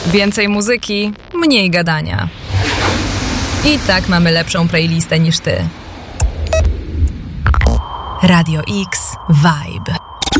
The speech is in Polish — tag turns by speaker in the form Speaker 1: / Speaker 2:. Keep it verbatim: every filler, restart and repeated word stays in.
Speaker 1: Więcej muzyki, mniej gadania. I tak mamy lepszą playlistę niż ty. Radio X Vibe.